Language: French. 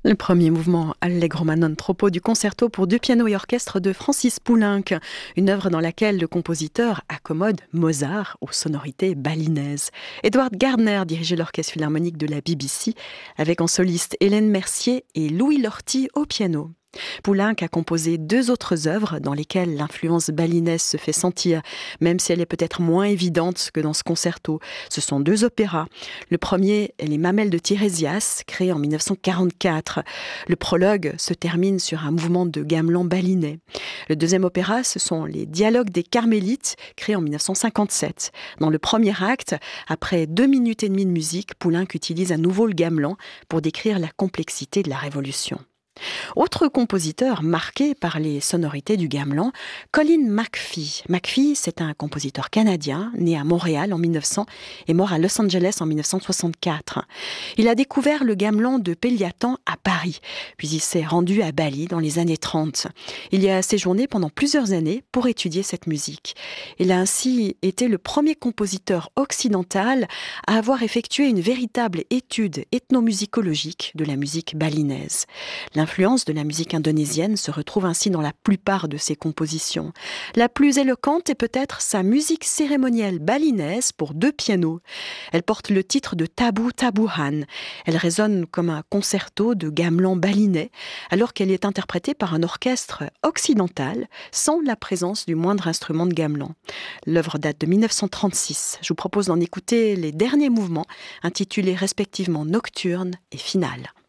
Le premier mouvement Allegro ma non troppo du concerto pour deux pianos et orchestre de Francis Poulenc, une œuvre dans laquelle le compositeur accommode Mozart aux sonorités balinaises. Edward Gardner dirigeait l'orchestre philharmonique de la BBC avec en soliste Hélène Mercier et Louis Lorty au piano. Poulenc a composé deux autres œuvres dans lesquelles l'influence balinaise se fait sentir, même si elle est peut-être moins évidente que dans ce concerto. Ce sont deux opéras. Le premier est Les Mamelles de Tirésias, créé en 1944. Le prologue se termine sur un mouvement de gamelan balinais. Le deuxième opéra, ce sont Les Dialogues des Carmélites, créé en 1957. Dans le premier acte, après 2 minutes et demie de musique, Poulenc utilise à nouveau le gamelan pour décrire la complexité de la Révolution. Autre compositeur marqué par les sonorités du gamelan, Colin McPhee. McPhee, c'est un compositeur canadien, né à Montréal en 1900 et mort à Los Angeles en 1964. Il a découvert le gamelan de Péliatan à Paris, puis il s'est rendu à Bali dans les années 30. Il y a séjourné pendant plusieurs années pour étudier cette musique. Il a ainsi été le premier compositeur occidental à avoir effectué une véritable étude ethnomusicologique de la musique balinaise. L'influence de la musique indonésienne se retrouve ainsi dans la plupart de ses compositions. La plus éloquente est peut-être sa musique cérémonielle balinaise pour deux pianos. Elle porte le titre de Tabu Tabuhan. Elle résonne comme un concerto de gamelan balinais, alors qu'elle est interprétée par un orchestre occidental, sans la présence du moindre instrument de gamelan. L'œuvre date de 1936. Je vous propose d'en écouter les derniers mouvements, intitulés respectivement Nocturne et Finale.